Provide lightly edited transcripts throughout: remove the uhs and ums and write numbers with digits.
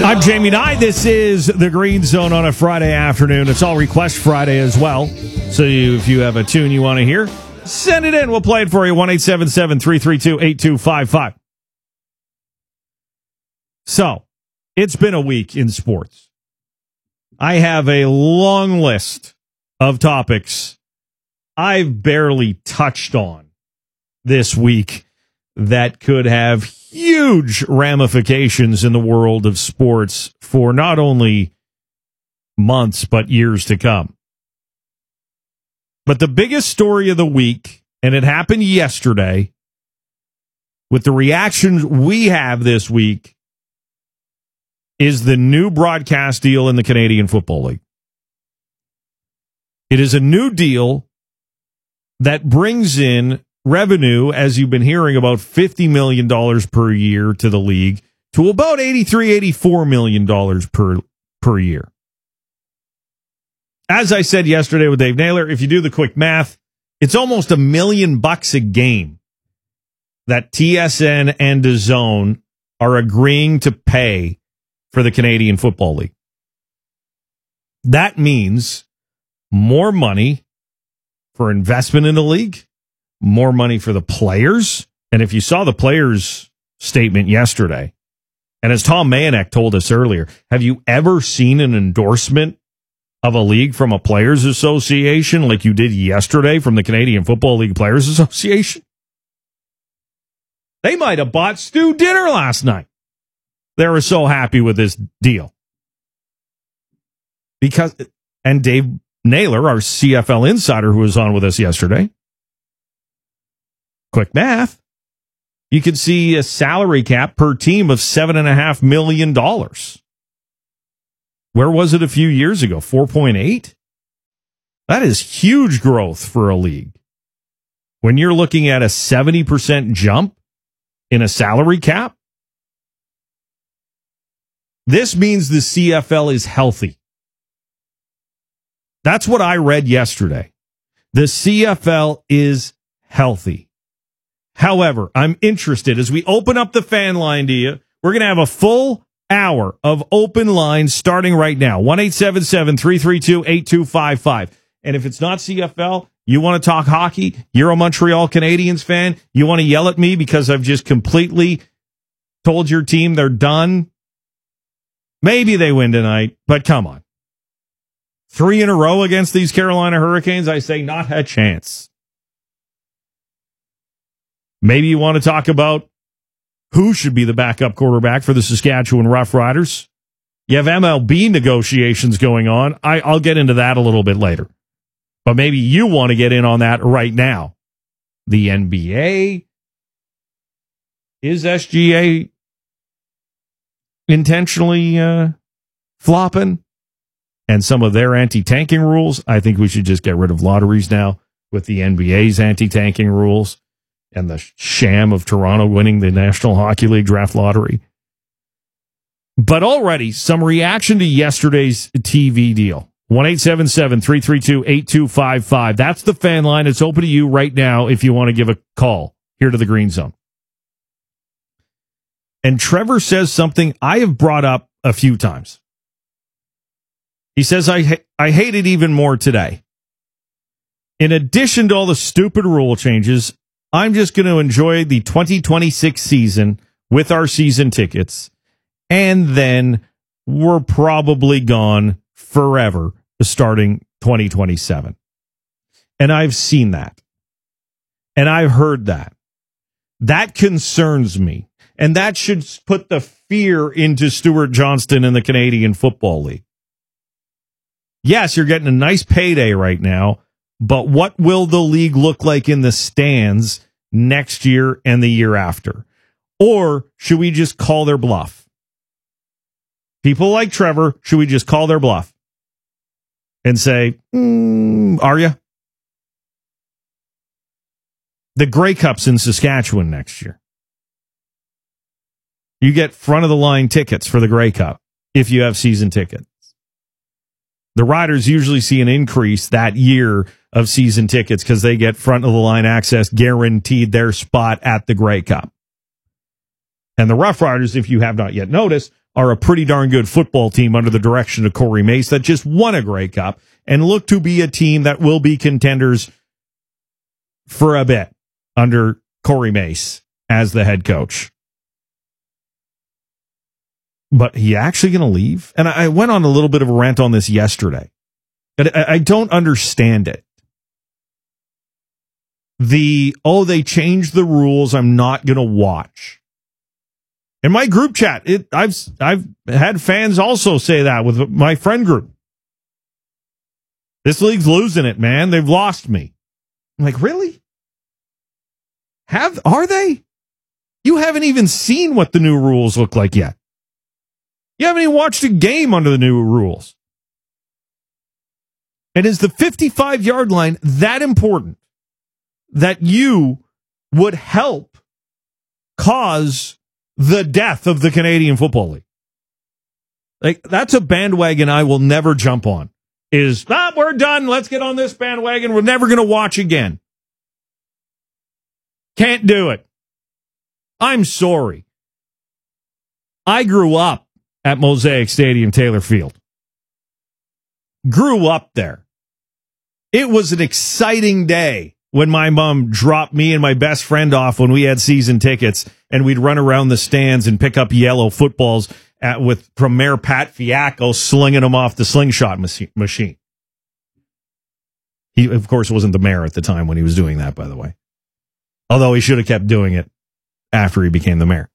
I'm Jamie Nye. This is the Green Zone on a Friday afternoon. It's all Request Friday as well. So if you have a tune you want to hear, send it in. We'll play it for you. 1-877-332-8255. So, it's been a week in sports. I have a long list of topics I've barely touched on this week that could have huge ramifications in the world of sports for not only months, but years to come. But the biggest story of the week, and it happened yesterday, with the reactions we have this week, is the new broadcast deal in the Canadian Football League. It is a new deal that brings in revenue, as you've been hearing, about $50 million per year to the league, to about $83-84 million per year. As I said yesterday with Dave Naylor, if you do the quick math, it's almost $1 million a game that TSN and DAZN are agreeing to pay for the Canadian Football League. That means more money for investment in the league, more money for the players. And if you saw the players' statement yesterday, and as Tom Mayonek told us earlier, have you ever seen an endorsement of a league from a players' association like you did yesterday from the Canadian Football League Players Association? They might have bought Stu dinner last night. They were so happy with this deal. And Dave Naylor, our CFL insider who was on with us yesterday, quick math, you could see a salary cap per team of $7.5 million. Where was it a few years ago? 4.8? That is huge growth for a league. When you're looking at a 70% jump in a salary cap, this means the CFL is healthy. That's what I read yesterday. The CFL is healthy. However, I'm interested, as we open up the fan line to you, we're going to have a full hour of open lines starting right now. 1-877-332-8255. And if it's not CFL, you want to talk hockey, you're a Montreal Canadiens fan, you want to yell at me because I've just completely told your team they're done. Maybe they win tonight, but come on. 3 in a row against these Carolina Hurricanes, I say not a chance. Maybe you want to talk about who should be the backup quarterback for the Saskatchewan Roughriders. You have MLB negotiations going on. I'll get into that a little bit later. But maybe you want to get in on that right now. The NBA. Is SGA intentionally flopping? And some of their anti-tanking rules. I think we should just get rid of lotteries now with the NBA's anti-tanking rules and the sham of Toronto winning the National Hockey League draft lottery. But already, some reaction to yesterday's TV deal. 1-877-332-8255. That's the fan line. It's open to you right now if you want to give a call here to the Green Zone. And Trevor says something I have brought up a few times. He says, I hate it even more today. In addition to all the stupid rule changes, I'm just going to enjoy the 2026 season with our season tickets, and then we're probably gone forever starting 2027. And I've seen that. And I've heard that. That concerns me. And that should put the fear into Stuart Johnston and the Canadian Football League. Yes, you're getting a nice payday right now, but what will the league look like in the stands next year and the year after? Or should we just call their bluff? People like Trevor, should we just call their bluff and say, are you? The Grey Cup's in Saskatchewan next year. You get front-of-the-line tickets for the Grey Cup if you have season tickets. The Riders usually see an increase that year of season tickets because they get front-of-the-line access, guaranteed their spot at the Grey Cup. And the Rough Riders, if you have not yet noticed, are a pretty darn good football team under the direction of Corey Mace that just won a Grey Cup and look to be a team that will be contenders for a bit under Corey Mace as the head coach. But he actually going to leave? And I went on a little bit of a rant on this yesterday. But I don't understand it. They changed the rules, I'm not going to watch. In my group chat, I've had fans also say that with my friend group. This league's losing it, man. They've lost me. I'm like, really? Are they? You haven't even seen what the new rules look like yet. You haven't even watched a game under the new rules. And is the 55-yard line that important that you would help cause the death of the Canadian Football League? Like, that's a bandwagon I will never jump on. We're done. Let's get on this bandwagon. We're never going to watch again. Can't do it. I'm sorry. I grew up at Mosaic Stadium, Taylor Field. Grew up there. It was an exciting day when my mom dropped me and my best friend off when we had season tickets, and we'd run around the stands and pick up yellow footballs from Mayor Pat Fiacco slinging them off the slingshot machine. He, of course, wasn't the mayor at the time when he was doing that, by the way. Although he should have kept doing it after he became the mayor.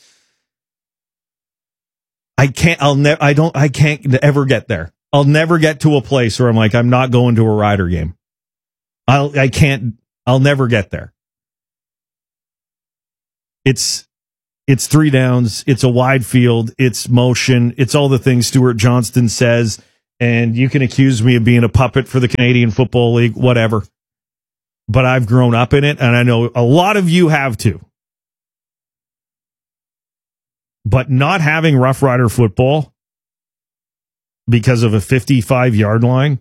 I can't ever get there. I'll never get to a place where I'm like, I'm not going to a Rider game. I'll never get there. It's three downs. It's a wide field. It's motion. It's all the things Stuart Johnston says. And you can accuse me of being a puppet for the Canadian Football League, whatever. But I've grown up in it, and I know a lot of you have too. But not having Rough Rider football because of a 55-yard line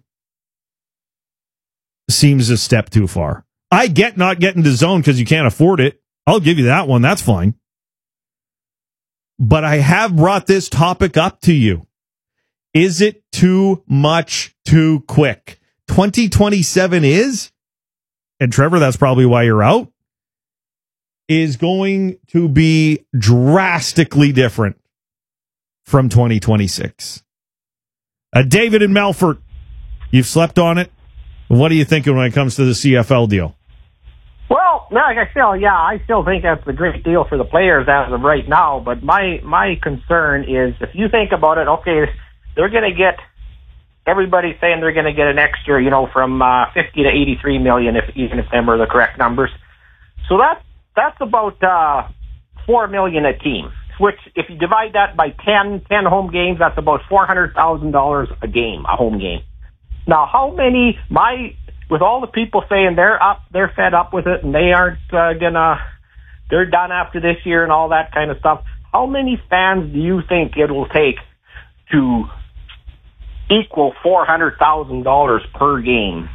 seems a step too far. I get not getting to zone because you can't afford it. I'll give you that one. That's fine. But I have brought this topic up to you. Is it too much too quick? 2027 is, and Trevor, that's probably why you're out, is going to be drastically different from 2026. David in Melfort, you've slept on it. What are you thinking when it comes to the CFL deal? Well, I still think that's a great deal for the players as of right now. But my concern is, if you think about it, okay, they're going to get, everybody's saying they're going to get an extra, from 50 to 83 million, even if them are the correct numbers. So that's about $4 million a team. Which, if you divide that by 10 home games, that's about $400,000 a game, a home game. Now, how many, with all the people saying they're fed up with it and they aren't they're done after this year and all that kind of stuff, how many fans do you think it will take to equal $400,000 per game?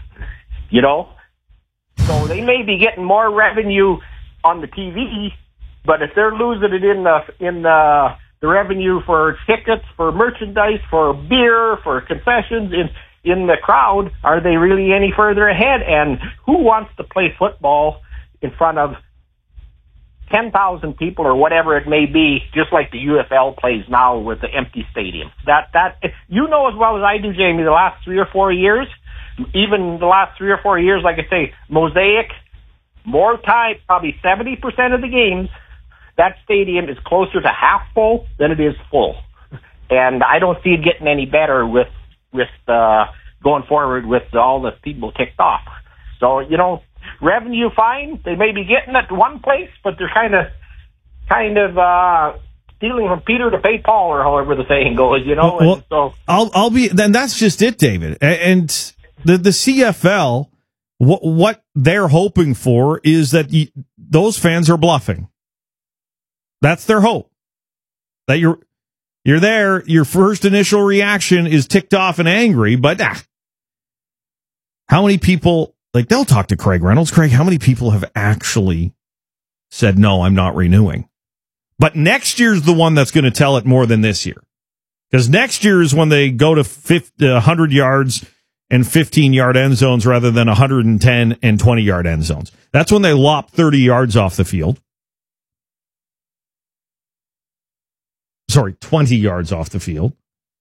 So they may be getting more revenue on the TV, but if they're losing it in the revenue for tickets, for merchandise, for beer, for concessions in the crowd, are they really any further ahead? And who wants to play football in front of 10,000 people or whatever it may be, just like the UFL plays now with the empty stadium? That you know as well as I do, Jamie, the last 3 or 4 years, even the last 3 or 4 years, like I say, Mosaic, more time, probably 70% of the games, that stadium is closer to half full than it is full. And I don't see it getting any better with going forward with all the people kicked off. So, revenue fine. They may be getting it one place, but they're kind of stealing from Peter to pay Paul, or however the saying goes, Well, so I'll be, then that's just it, David. And the CFL, what they're hoping for is that those fans are bluffing. That's their hope. That you're there, your first initial reaction is ticked off and angry, but how many people, they'll talk to Craig Reynolds. Craig, how many people have actually said, no, I'm not renewing? But next year's the one that's going to tell it more than this year. Because next year is when they go to 100 yards and 15-yard end zones rather than 110 and 20-yard end zones. That's when they lop 30 yards off the field. Sorry, 20 yards off the field.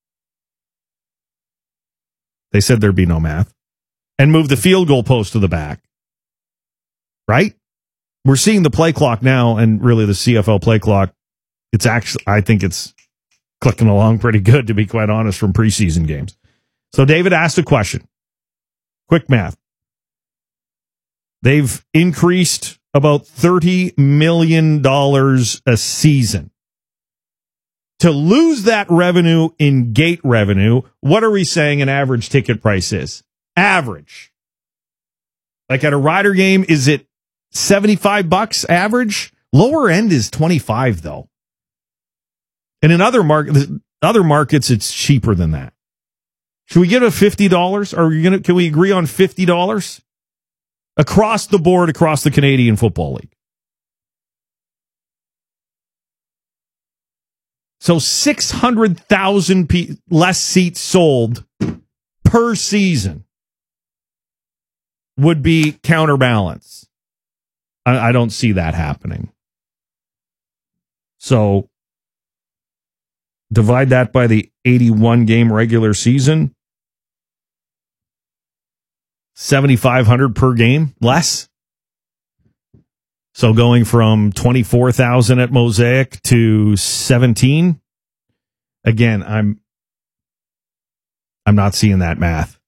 They said there'd be no math. And move the field goal post to the back. Right? We're seeing the play clock now, and really the CFL play clock. It's actually, I think it's clicking along pretty good, to be quite honest, from preseason games. So David asked a question. Quick math. They've increased about $30 million a season. To lose that revenue in gate revenue, what are we saying an average ticket price is? Average. Like at a Rider game, is it $75 average? Lower end is $25 though. And in other markets, it's cheaper than that. Should we give it $50? Can we agree on $50 across the board, across the Canadian Football League? So 600,000 less seats sold per season would be counterbalance. I don't see that happening. So divide that by the 81 game regular season. 7,500 per game less. So going from 24,000 at Mosaic to 17. Again, I'm not seeing that math.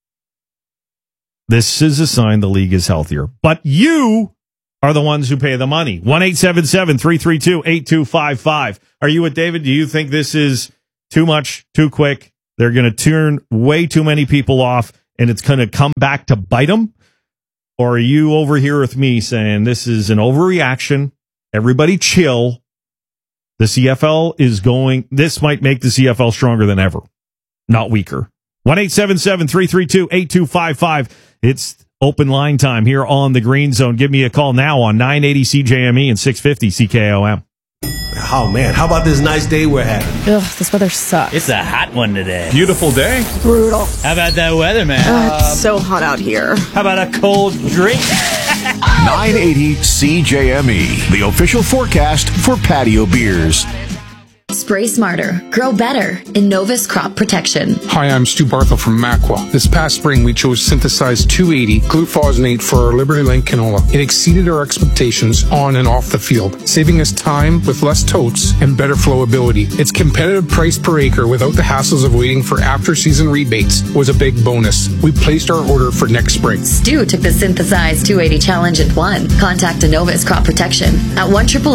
This is a sign the league is healthier. But you are the ones who pay the money. 1-877-332-8255. Are you with David? Do you think this is too much, too quick? They're going to turn way too many people off, and it's going to come back to bite them? Or are you over here with me saying this is an overreaction? Everybody chill. The CFL is this might make the CFL stronger than ever, not weaker. 1-877-332-8255. It's open line time here on the Green Zone. Give me a call now on 980 CJME and 650 CKOM. Oh, man. How about this nice day we're having? Ugh, this weather sucks. It's a hot one today. Beautiful day. Brutal. How about that weather, man? It's so hot out here. How about a cold drink? 980 CJME, the official forecast for patio beers. Spray smarter, grow better. Innovis Crop Protection. Hi, I'm Stu Barthel from Macwa. This past spring, we chose synthesized 280 glufosinate for our Liberty Link canola. It exceeded our expectations on and off the field, saving us time with less totes and better flowability. Its competitive price per acre without the hassles of waiting for after-season rebates was a big bonus. We placed our order for next spring. Stu took the synthesized 280 challenge and won. Contact Innovis Crop Protection at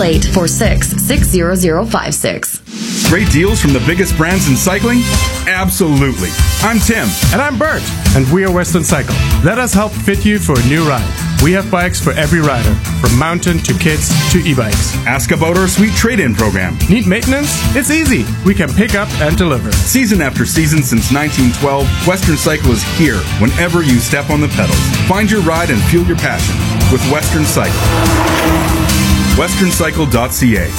1-888-46-60056. Great deals from the biggest brands in cycling? Absolutely. I'm Tim. And I'm Bert. And we are Western Cycle. Let us help fit you for a new ride. We have bikes for every rider, from mountain to kids to e-bikes. Ask about our sweet trade-in program. Need maintenance? It's easy. We can pick up and deliver. Season after season since 1912, Western Cycle is here whenever you step on the pedals. Find your ride and fuel your passion with Western Cycle. westerncycle.ca.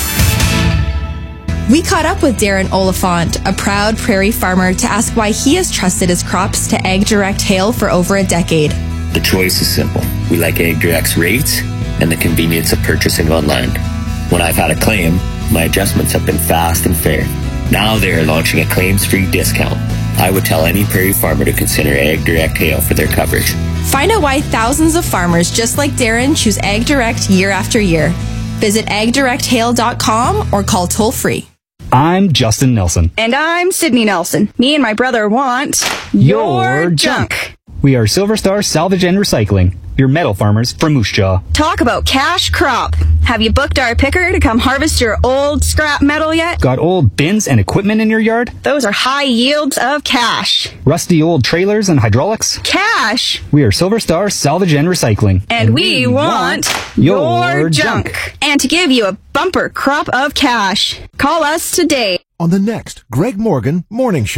We caught up with Darren Oliphant, a proud prairie farmer, to ask why he has trusted his crops to Ag Direct Hail for over a decade. The choice is simple. We like Ag Direct's rates and the convenience of purchasing online. When I've had a claim, my adjustments have been fast and fair. Now they are launching a claims-free discount. I would tell any prairie farmer to consider Ag Direct Hail for their coverage. Find out why thousands of farmers just like Darren choose Ag Direct year after year. Visit agdirecthail.com or call toll-free. I'm Justin Nelson. And I'm Sydney Nelson. Me and my brother want your junk. We are Silver Star Salvage and Recycling, your metal farmers from Moose Jaw. Talk about cash crop. Have you booked our picker to come harvest your old scrap metal yet? Got old bins and equipment in your yard? Those are high yields of cash. Rusty old trailers and hydraulics? Cash. We are Silver Star Salvage and Recycling. And we want your junk. And to give you a bumper crop of cash. Call us today. On the next Greg Morgan Morning Show.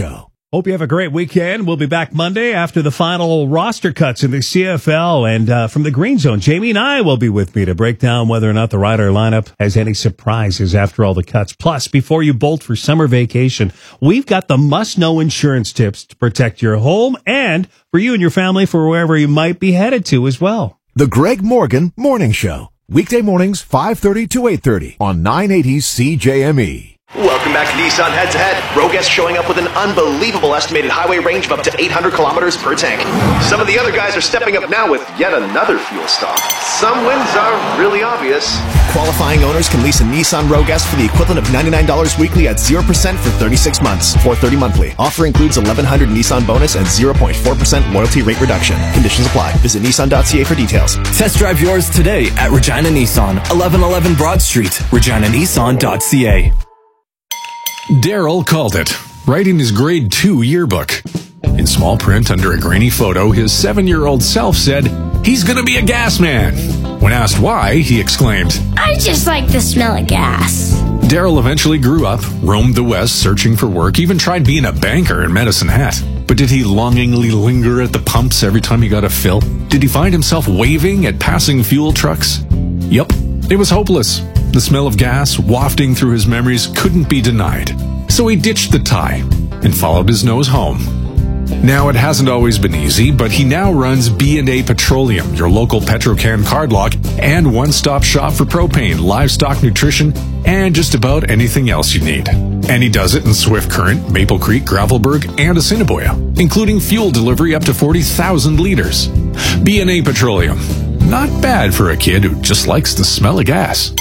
Hope you have a great weekend. We'll be back Monday after the final roster cuts in the CFL. And from the Green Zone, Jamie and I will be with me to break down whether or not the Rider lineup has any surprises after all the cuts. Plus, before you bolt for summer vacation, we've got the must-know insurance tips to protect your home and for you and your family for wherever you might be headed to as well. The Greg Morgan Morning Show. Weekday mornings, 5:30 to 8:30 on 980 CJME. Welcome back to Nissan Head to Head. Roguest showing up with an unbelievable estimated highway range of up to 800 kilometers per tank. Some of the other guys are stepping up now with yet another fuel stop. Some wins are really obvious. Qualifying owners can lease a Nissan Roguest for the equivalent of $99 weekly at 0% for 36 months, $430 monthly. Offer includes $1,100 Nissan bonus and 0.4% loyalty rate reduction. Conditions apply. Visit Nissan.ca for details. Test drive yours today at Regina Nissan, 1111 Broad Street, reginanissan.ca. Daryl called it, writing his grade 2 yearbook. In small print under a grainy photo, his 7-year-old self said, "He's gonna be a gas man." When asked why, he exclaimed, "I just like the smell of gas." Daryl eventually grew up, roamed the West searching for work, even tried being a banker in Medicine Hat. But did he longingly linger at the pumps every time he got a fill? Did he find himself waving at passing fuel trucks? Yep, it was hopeless. The smell of gas wafting through his memories couldn't be denied. So he ditched the tie and followed his nose home. Now, it hasn't always been easy, but he now runs B&A Petroleum, your local Petrocan cardlock, and one-stop shop for propane, livestock nutrition, and just about anything else you need. And he does it in Swift Current, Maple Creek, Gravelburg, and Assiniboia, including fuel delivery up to 40,000 liters. B&A Petroleum. Not bad for a kid who just likes the smell of gas.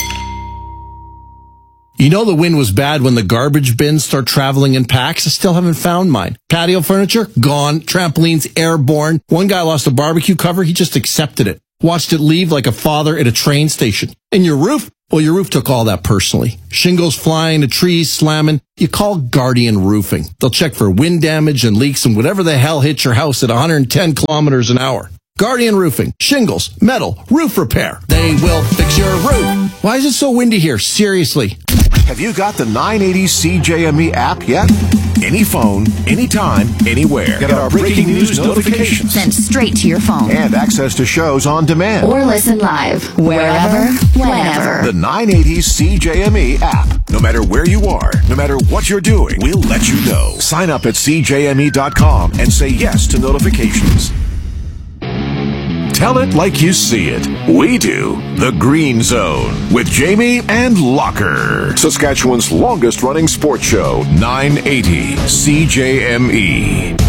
You know the wind was bad when the garbage bins start traveling in packs? I still haven't found mine. Patio furniture? Gone. Trampolines? Airborne. One guy lost a barbecue cover. He just accepted it. Watched it leave like a father at a train station. And your roof? Well, your roof took all that personally. Shingles flying, the trees slamming. You call Guardian Roofing. They'll check for wind damage and leaks and whatever the hell hits your house at 110 kilometers an hour. Guardian Roofing, shingles, metal, roof repair. They will fix your roof. Why is it so windy here? Seriously. Have you got the 980 CJME app yet? Any phone, anytime, anywhere. Get our breaking news notifications sent straight to your phone. And access to shows on demand. Or listen live, wherever, whenever. The 980 CJME app. No matter where you are, no matter what you're doing, we'll let you know. Sign up at CJME.com and say yes to notifications. Tell it like you see it. We do. The Green Zone with Jamie and Locker. Saskatchewan's longest running sports show, 980 CJME.